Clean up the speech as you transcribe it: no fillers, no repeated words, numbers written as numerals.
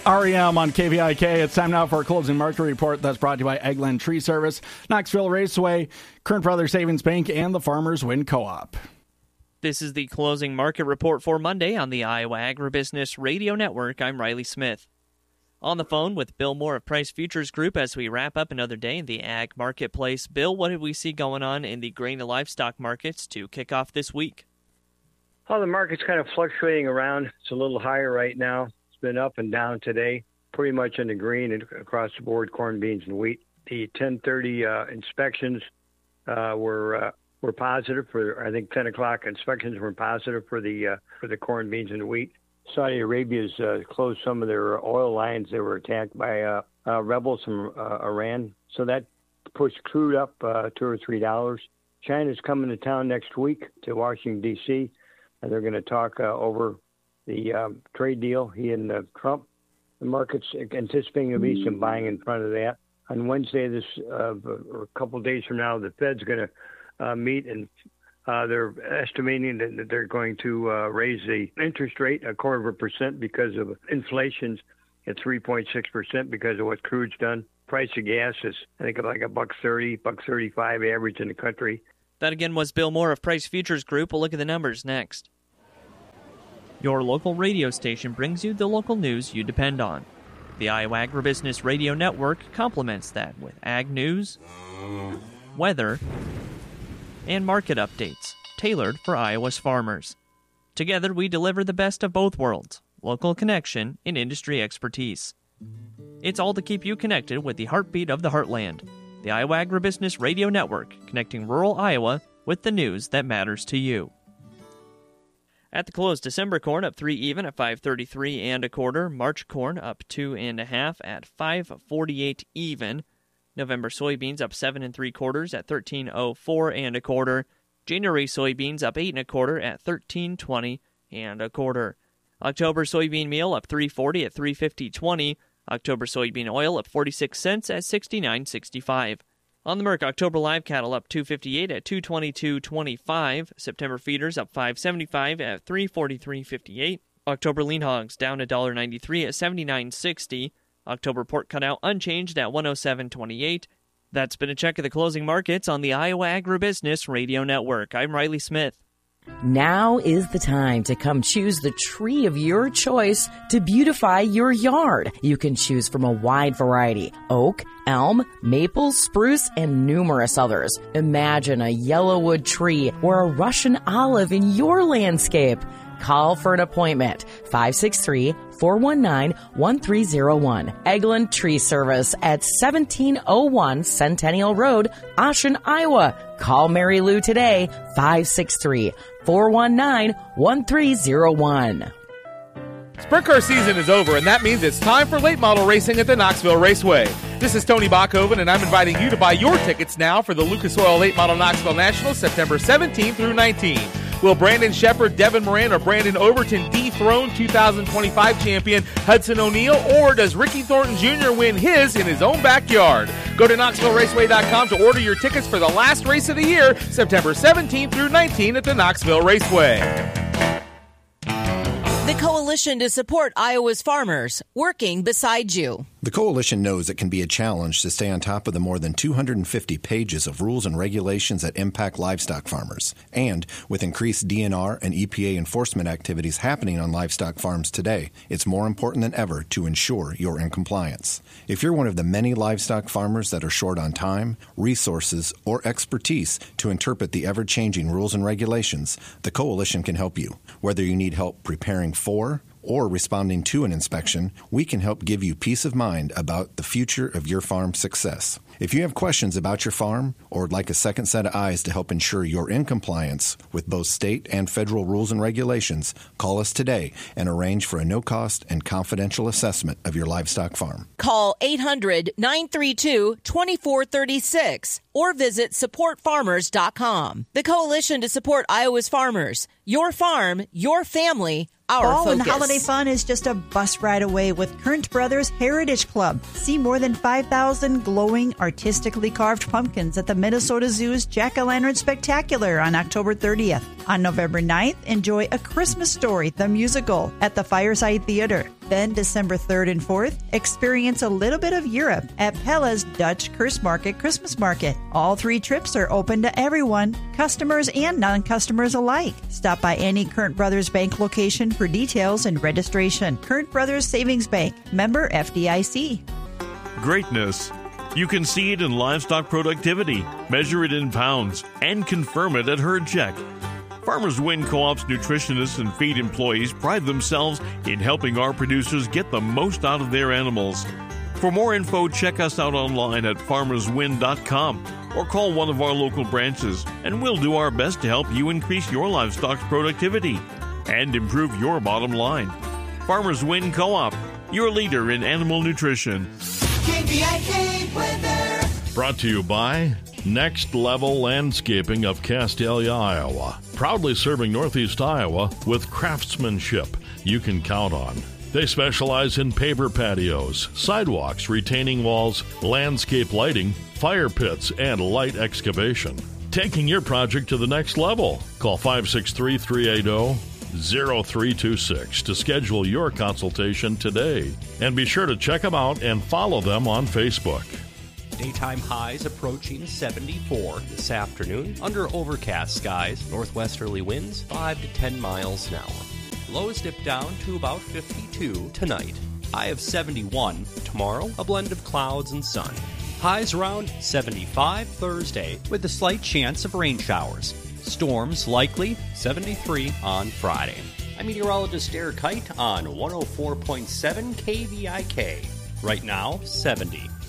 REM on KVIK. It's time now for a closing market report that's brought to you by Eggland Tree Service, Knoxville Raceway, Current Brothers Savings Bank, and the Farmers Wind Co-op. This is the closing market report for Monday on the Iowa Agribusiness Radio Network. I'm Riley Smith. On the phone with Bill Moore of Price Futures Group as we wrap up another day in the ag marketplace. Bill, what did we see going on in the grain and livestock markets to kick off this week? Well, the market's kind of fluctuating around. It's a little higher right now. Been up and down today, pretty much in the green and across the board, corn, beans, and wheat. The 10:30 inspections were positive for, I think, 10 o'clock inspections were positive for the corn, beans, and wheat. Saudi Arabia's closed some of their oil lines. They were attacked by rebels from Iran, so that pushed crude up $2 or $3. China's coming to town next week to Washington D.C. and they're going to talk over the trade deal, he and Trump. The market's anticipating there'll be some buying in front of that. On Wednesday, or a couple of days from now, the Fed's going to meet, and they're estimating that they're going to raise the interest rate 0.25% because of inflation's at 3.6% because of what crude's done. Price of gas is, I think, like $1.30, $1.35 average in the country. That again was Bill Moore of Price Futures Group. We'll look at the numbers next. Your local radio station brings you the local news you depend on. The Iowa Agribusiness Radio Network complements that with ag news, weather, and market updates tailored for Iowa's farmers. Together, we deliver the best of both worlds, local connection and industry expertise. It's all to keep you connected with the heartbeat of the heartland. The Iowa Agribusiness Radio Network, connecting rural Iowa with the news that matters to you. At the close, December corn up 3 even at 5.33 and a quarter. March corn up 2 1/2 at 5.48 even. November soybeans up 7 3/4 at 13.04 and a quarter. January soybeans up 8 1/4 at 13.20 and a quarter. October soybean meal up 3.40 at 3.50.20. October soybean oil up 46 cents at 69.65. On the Merck, October live cattle up 258 at 222.25. September feeders up 575 at 343.58. October lean hogs down $1.93 at 79.60. October pork cutout unchanged at 107.28. That's been a check of the closing markets on the Iowa Agribusiness Radio Network. I'm Riley Smith. Now is the time to come choose the tree of your choice to beautify your yard. You can choose from a wide variety: oak, elm, maple, spruce, and numerous others. Imagine a yellowwood tree or a Russian olive in your landscape. Call for an appointment, 563-419-1301. Eggland Tree Service at 1701 Centennial Road, Ossian, Iowa. Call Mary Lou today, 563-419-1301. Sprint car season is over, and that means it's time for late model racing at the Knoxville Raceway. This is Tony Bachhoven, and I'm inviting you to buy your tickets now for the Lucas Oil Late Model Knoxville National, September 17 through 19. Will Brandon Shepard, Devin Moran, or Brandon Overton dethrone 2025 champion Hudson O'Neal, or does Ricky Thornton Jr. win his in his own backyard? Go to KnoxvilleRaceway.com to order your tickets for the last race of the year, September 17 through 19 at the Knoxville Raceway. The Coalition to Support Iowa's Farmers, working beside you. The Coalition knows it can be a challenge to stay on top of the more than 250 pages of rules and regulations that impact livestock farmers. And with increased DNR and EPA enforcement activities happening on livestock farms today, it's more important than ever to ensure you're in compliance. If you're one of the many livestock farmers that are short on time, resources, or expertise to interpret the ever-changing rules and regulations, the Coalition can help you. Whether you need help preparing for or responding to an inspection, we can help give you peace of mind about the future of your farm's success. If you have questions about your farm or would like a second set of eyes to help ensure you're in compliance with both state and federal rules and regulations, call us today and arrange for a no-cost and confidential assessment of your livestock farm. Call 800-932-2436 or visit supportfarmers.com. The Coalition to Support Iowa's Farmers. Your farm, your family, our Fall focus. and holiday fun is just a bus ride away with Current Brothers Heritage Club. See more than 5,000 glowing, artistically carved pumpkins at the Minnesota Zoo's Jack-O-Lantern Spectacular on October 30th. On November 9th, enjoy A Christmas Story, the musical, at the Fireside Theater. Then December 3rd and 4th, experience a little bit of Europe at Pella's Dutch Kerstmarket Christmas Market. All 3 trips are open to everyone, customers and non-customers alike. Stop by any Current Brothers Bank location for details and registration. Current Brothers Savings Bank, member FDIC. Greatness. You can see it in livestock productivity, measure it in pounds, and confirm it at Herd Check. Farmers Win Co-op's nutritionists and feed employees pride themselves in helping our producers get the most out of their animals. For more info, check us out online at farmerswin.com or call one of our local branches, and we'll do our best to help you increase your livestock's productivity and improve your bottom line. Farmers Win Co-op, your leader in animal nutrition. KVIK weather. Brought to you by Next Level Landscaping of Castalia, Iowa. Proudly serving Northeast Iowa with craftsmanship you can count on. They specialize in paver patios, sidewalks, retaining walls, landscape lighting, fire pits, and light excavation. Taking your project to the next level. Call 563-380-0326 to schedule your consultation today. And be sure to check them out and follow them on Facebook. Daytime highs approaching 74 this afternoon under overcast skies, northwesterly winds 5 to 10 miles an hour. Lows dip down to about 52 tonight. High of 71 tomorrow, a blend of clouds and sun. Highs around 75 Thursday with a slight chance of rain showers. Storms likely 73 on Friday. I'm meteorologist Eric Kite on 104.7 KVIK. Right now, 70.